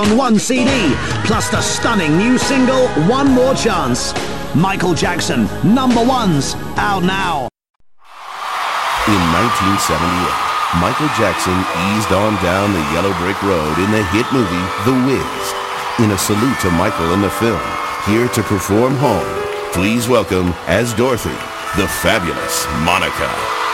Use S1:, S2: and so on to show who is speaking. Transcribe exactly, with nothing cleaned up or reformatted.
S1: on one C D, plus the stunning new single, One More Chance. Michael Jackson, Number Ones, out now.
S2: In nineteen seventy-eight, Michael Jackson eased on down the yellow brick road in the hit movie The Wiz. In a salute to Michael and the film, here to perform Home, please welcome, as Dorothy, the fabulous Monica.